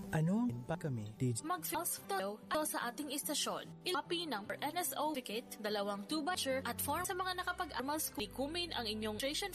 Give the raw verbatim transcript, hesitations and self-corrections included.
Ano pa kami? D J Mag-files tayo sa ating istasyon. Copy ng N S O certificate, dalawang two-batcher at form sa mga nakapag-amal school. Kumin ang inyong registration